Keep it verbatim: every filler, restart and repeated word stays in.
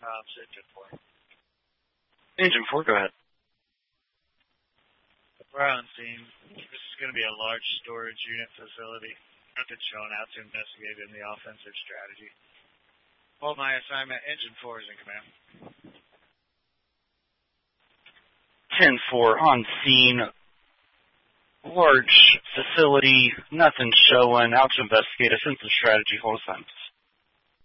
Uh, Engine four. Engine four, go ahead. We're on scene. This is going to be a large storage unit facility. I've been shown out to investigate in the offensive strategy. Well, my assignment, Engine four is in command. ten four, on scene. Large facility, nothing showing. Out to investigate. Offensive strategy, hold assignment.